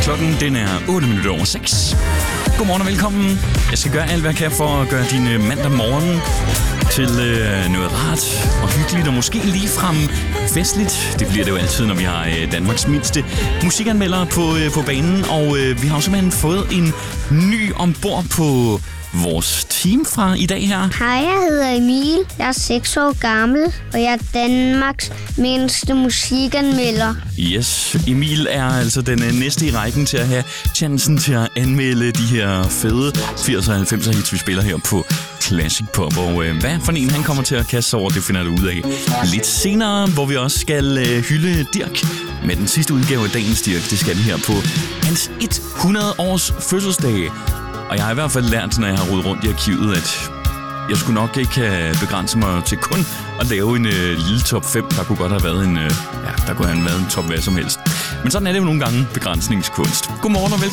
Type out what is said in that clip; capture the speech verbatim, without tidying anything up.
Klokken den er otte minutter over seks. Godmorgen og velkommen. Jeg skal gøre alt, hvad jeg kan for at gøre din mandag morgen til øh, noget rart og hyggeligt og måske ligefrem festligt. Det bliver det jo altid, når vi har øh, Danmarks mindste musikanmeldere på, øh, på banen. Og øh, vi har jo simpelthen fået en ny ombord på vores team fra i dag her. Hej, jeg hedder Emil. Jeg er seks år gammel, og jeg er Danmarks mindste musikanmelder. Yes, Emil er altså den næste i rækken til at have chancen til at anmelde de her fede firserne og halvfemserne hits, vi spiller her på Classic Pop. Og øh, hvad for en han kommer til at kaste over, det finder du ud af lidt senere, hvor vi også skal øh, hylde Dirch med den sidste udgave af dagens Dirch. Det skal vi her på hans hundrede års fødselsdag. Og jeg har i hvert fald lært, når jeg har rodet rundt i arkivet, at jeg skulle nok ikke have begrænset mig til kun at lave en øh, lille top fem. Der kunne godt have været en, øh, ja, der kunne have været en top hvad som helst. Men sådan er det jo nogle gange begrænsningskunst. Godmorgen og velkommen.